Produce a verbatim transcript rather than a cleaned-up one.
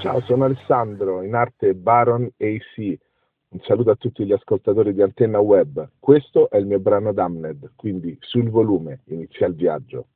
Ciao, sono Alessandro, in arte Baron A C. Un saluto a tutti gli ascoltatori di Antenna Web. Questo è il mio brano Damned, quindi sul volume inizia il viaggio.